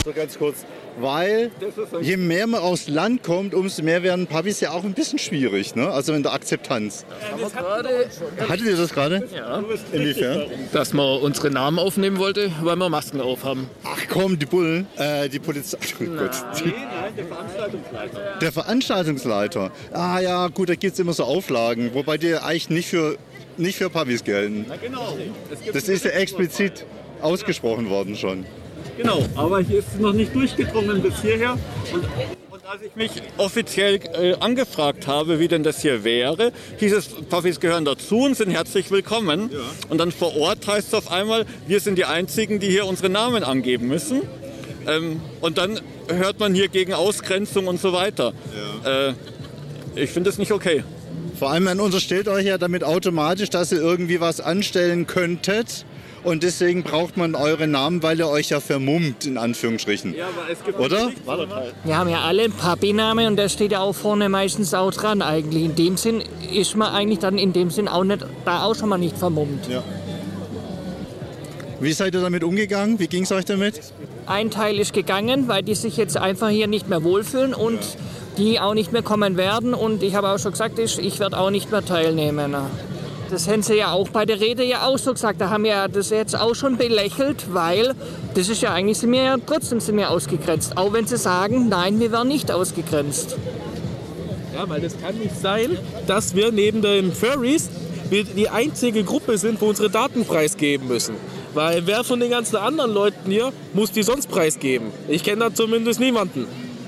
So ganz kurz. Weil je mehr man aufs Land kommt, umso mehr werden Puppies ja auch ein bisschen schwierig, ne? Also in der Akzeptanz. Hattet ihr das gerade? Ja. Inwiefern? Dass man unsere Namen aufnehmen wollte, weil wir Masken aufhaben. Ach komm, die Bullen, die Polizei. Oh Gott. Nein, der Veranstaltungsleiter. Der Veranstaltungsleiter. Ah ja, gut, da gibt es immer so Auflagen, wobei die eigentlich nicht für Puppies gelten. Na genau. Das ist ja explizit ausgesprochen worden schon. Genau, aber hier ist es noch nicht durchgedrungen bis hierher. Und als ich mich offiziell angefragt habe, wie denn das hier wäre, hieß es, Puppies gehören dazu und sind herzlich willkommen. Ja. Und dann vor Ort heißt es auf einmal, wir sind die Einzigen, die hier unsere Namen angeben müssen. Und dann hört man hier gegen Ausgrenzung und so weiter. Ja. Ich finde das nicht okay. Vor allem, man unterstellt euch ja damit automatisch, dass ihr irgendwie was anstellen könntet. Und deswegen braucht man eure Namen, weil ihr euch ja vermummt, in Anführungsstrichen. Ja, aber es gibt oder? Wir haben ja alle einen Papi-Namen und der steht ja auch vorne meistens auch dran eigentlich. In dem Sinn ist man eigentlich dann in dem Sinn auch nicht, da auch schon mal nicht vermummt. Ja. Wie seid ihr damit umgegangen? Wie ging es euch damit? Ein Teil ist gegangen, weil die sich jetzt einfach hier nicht mehr wohlfühlen und die auch nicht mehr kommen werden. Und ich habe auch schon gesagt, ich werde auch nicht mehr teilnehmen. Das haben sie ja auch bei der Rede ja auch so gesagt. Da haben wir ja das jetzt auch schon belächelt, weil das ist ja eigentlich, trotzdem sind wir ausgegrenzt. Auch wenn sie sagen, nein, wir werden nicht ausgegrenzt. Ja, weil das kann nicht sein, dass wir neben den Furries die einzige Gruppe sind, wo unsere Daten preisgeben müssen. Weil wer von den ganzen anderen Leuten hier muss die sonst preisgeben? Ich kenne da zumindest niemanden.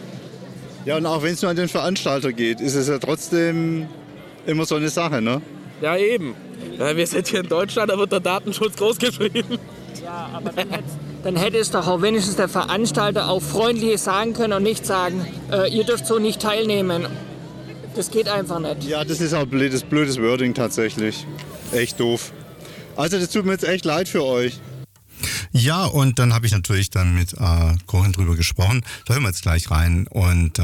Ja, und auch wenn es nur an den Veranstalter geht, ist es ja trotzdem immer so eine Sache, ne? Ja, eben. Ja, wir sind hier in Deutschland, da wird der Datenschutz großgeschrieben. Ja, aber dann hätte es doch auch wenigstens der Veranstalter auch freundlich sagen können und nicht sagen, ihr dürft so nicht teilnehmen. Das geht einfach nicht. Ja, das ist auch blödes Wording tatsächlich. Echt doof. Also das tut mir jetzt echt leid für euch. Ja, und dann habe ich natürlich dann mit Corinne drüber gesprochen. Da hören wir jetzt gleich rein. Und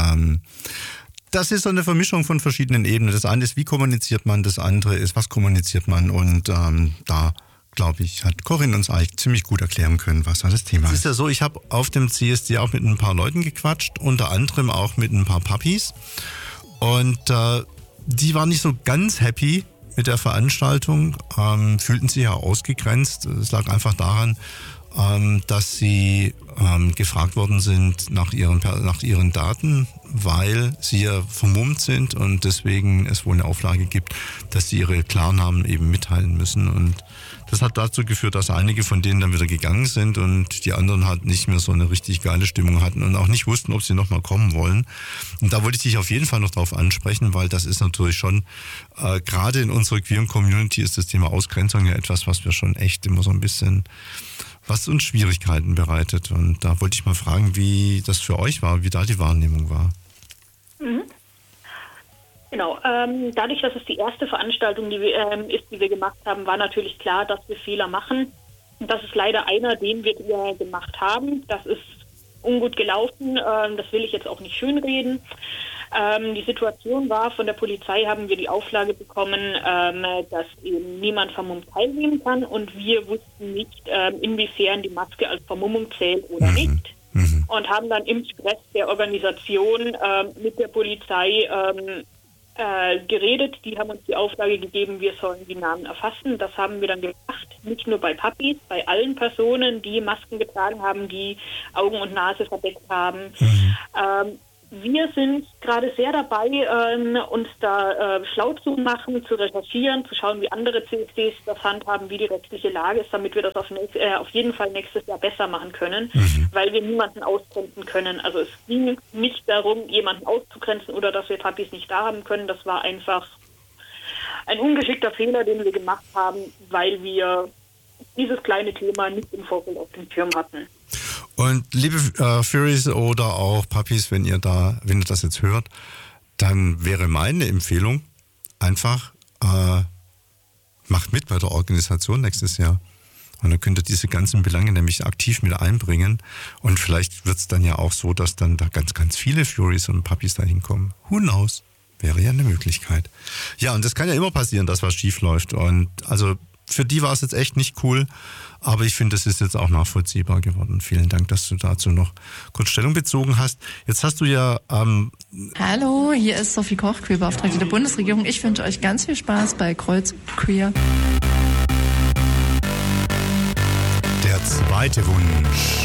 das ist so eine Vermischung von verschiedenen Ebenen. Das eine ist, wie kommuniziert man, das andere ist, was kommuniziert man. Und da, glaube ich, hat Corinne uns eigentlich ziemlich gut erklären können, was da das Thema ist. Es ist ja so, ich habe auf dem CSD auch mit ein paar Leuten gequatscht, unter anderem auch mit ein paar Puppies. Und die waren nicht so ganz happy mit der Veranstaltung, fühlten sich ja ausgegrenzt. Es lag einfach daran, dass sie gefragt worden sind nach ihren Daten, weil sie ja vermummt sind und deswegen es wohl eine Auflage gibt, dass sie ihre Klarnamen eben mitteilen müssen. Und das hat dazu geführt, dass einige von denen dann wieder gegangen sind und die anderen halt nicht mehr so eine richtig geile Stimmung hatten und auch nicht wussten, ob sie nochmal kommen wollen. Und da wollte ich dich auf jeden Fall noch drauf ansprechen, weil das ist natürlich schon, gerade in unserer queeren Community ist das Thema Ausgrenzung ja etwas, was wir schon echt immer so ein bisschen, was uns Schwierigkeiten bereitet. Und da wollte ich mal fragen, wie das für euch war, wie da die Wahrnehmung war. Mhm. Genau, dadurch, dass es die erste Veranstaltung die wir gemacht haben, war natürlich klar, dass wir Fehler machen. Und das ist leider einer, den wir gemacht haben. Das ist ungut gelaufen, das will ich jetzt auch nicht schönreden. Die Situation war, von der Polizei haben wir die Auflage bekommen, dass eben niemand vermummt teilnehmen kann und wir wussten nicht, inwiefern die Maske als Vermummung zählt oder nicht. Und haben dann im Stress der Organisation mit der Polizei geredet. Die haben uns die Auflage gegeben, wir sollen die Namen erfassen. Das haben wir dann gemacht, nicht nur bei Puppies, bei allen Personen, die Masken getragen haben, die Augen und Nase verdeckt haben. Wir sind gerade sehr dabei, uns da schlau zu machen, zu recherchieren, zu schauen, wie andere CSDs das handhaben, wie die rechtliche Lage ist, damit wir das auf jeden Fall nächstes Jahr besser machen können, weil wir niemanden ausgrenzen können. Also es ging nicht darum, jemanden auszugrenzen oder dass wir Puppies nicht da haben können. Das war einfach ein ungeschickter Fehler, den wir gemacht haben, weil wir dieses kleine Thema nicht im Vorfeld auf dem Schirm hatten. Und liebe Furries oder auch Puppies, wenn ihr das jetzt hört, dann wäre meine Empfehlung einfach, macht mit bei der Organisation nächstes Jahr. Und dann könnt ihr diese ganzen Belange nämlich aktiv mit einbringen. Und vielleicht wird es dann ja auch so, dass dann da ganz, ganz viele Furries und Puppies da hinkommen. Who knows? Wäre ja eine Möglichkeit. Ja, und das kann ja immer passieren, dass was schief läuft. Und also für die war es jetzt echt nicht cool. Aber ich finde, das ist jetzt auch nachvollziehbar geworden. Vielen Dank, dass du dazu noch kurz Stellung bezogen hast. Jetzt hast du ja... Hallo, hier ist Sophie Koch, Queerbeauftragte der Bundesregierung. Ich wünsche euch ganz viel Spaß bei Kreuz Queer. Der zweite Wunsch.